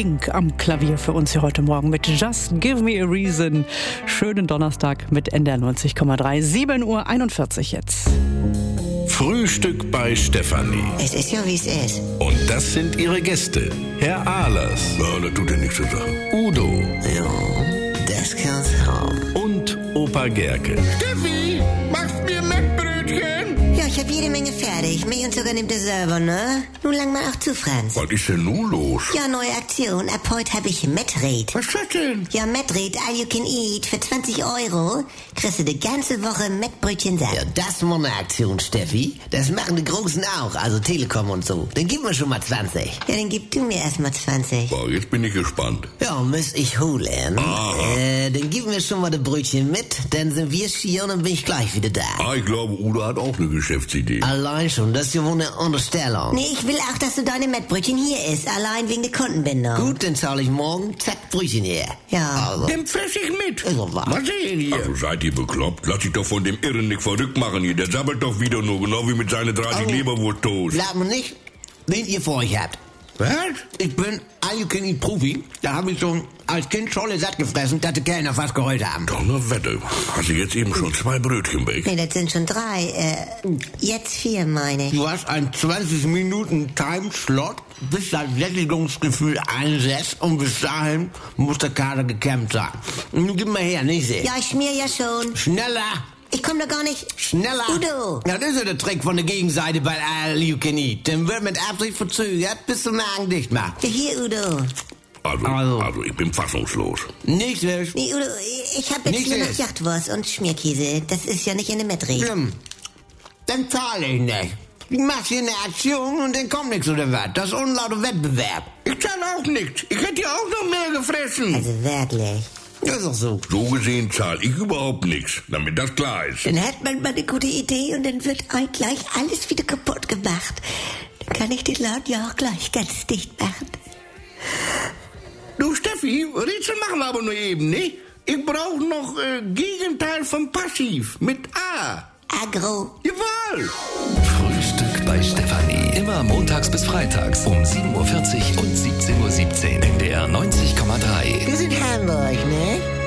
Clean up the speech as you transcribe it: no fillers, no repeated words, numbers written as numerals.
Pink am Klavier für uns hier heute Morgen mit Just Give Me a Reason. Schönen Donnerstag mit NDR 90,3, 7:41 Uhr jetzt. Frühstück bei Stefanie. Es ist ja, wie es ist. Und das sind ihre Gäste. Herr Ahlers. Ja, das tut ja nichts zu sagen. Udo. Ja, das kann's haben. Und Opa Gerke. Steffi, machst mir Mettbrötchen? Ja, ich hab jede Menge fertig. Mich und sogar nimmt er selber, ne? Nun lang mal auch zu, Franz. Was ist denn nun los? Ja, neue Aktion. Ab heute hab ich Mettred. Was ist das denn? Ja, Mettred, all you can eat. Für 20 € kriegst du die ganze Woche Mettbrötchen selbst. Ja, das ist mal eine Aktion, Steffi. Das machen die Großen auch, also Telekom und so. Dann gib mir schon mal 20. Ja, dann gib du mir erstmal 20. Boah, jetzt bin ich gespannt. Ja, muss ich holen. Dann gib mir schon mal das Brötchen mit, dann sind wir schier und dann bin ich gleich wieder da. Ah, ich glaube, Udo hat auch eine Geschäftsidee. Allein schon, das ist ja wohl eine Unterstellung. Nee, ich will auch, dass du deine Mettbrötchen hier isst. Allein wegen der Kundenbindung. Gut, dann zahle ich morgen, zack, Brötchen her. Ja. Also, Dem fress ich mit. Also was? Mal sehen hier. Also seid ihr bekloppt? Lass dich doch von dem Irren nicht verrückt machen hier. Der sabbelt doch wieder nur, genau wie mit seinen 30 Leberwursttoast. Glaub mir nicht, wen ihr vor euch habt. Was? Ich bin All-You-Can-Eat-Profi. Da habe ich schon als Kind Scholle satt gefressen, dass die Kellner fast geheult haben. Doch eine Wette. Hast du jetzt eben schon 2 Brötchen weg? Nee, das sind schon 3. Jetzt 4, meine ich. Du hast einen 20-Minuten-Timeslot, bis das Sättigungsgefühl einsetzt und bis dahin muss der Kader gekämmt sein. Nun gib mal her, nicht sehen. Ja, ich schmier ja schon. Schneller! Ich komm doch gar nicht. Schneller! Udo! Ja, das ist ja der Trick von der Gegenseite bei All You Can Eat. Dann wird mit Absicht verzögert, bis der Magen dicht macht. Ja, hier, Udo. Also, ich bin fassungslos. Nicht wisch. Nee, Udo, ich hab jetzt Nicht nur noch jetzt. Jachtwurst und Schmierkäse. Das ist ja nicht in der Mettred. Schlimm. Dann zahle ich nicht. Du machst hier eine Aktion und dann kommt nichts oder was. Das ist unlauter Wettbewerb. Ich zahle auch nichts. Ich hätte ja auch noch mehr gefressen. Also wirklich. Das ist doch so. So gesehen zahle ich überhaupt nichts, damit das klar ist. Dann hat man mal eine gute Idee und dann wird euch gleich alles wieder kaputt gemacht. Dann kann ich den Laden ja auch gleich ganz dicht machen. Du, Steffi, Rätsel machen wir aber nur eben, ne? Ich brauche noch Gegenteil von Passiv mit A. Agro. Jawohl. Frühstück bei Stefanie. Immer montags bis freitags um 7:40 Uhr und 17:17 Uhr. NDR 90,3. Wir sind Hamburg, ne?